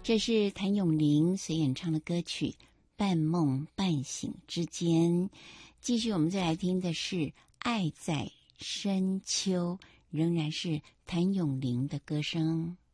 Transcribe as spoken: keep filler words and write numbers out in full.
这是谭咏麟所演唱的歌曲《半梦半醒之间》。继续我们再来听的是《爱在深秋》，仍然是谭咏麟的歌声。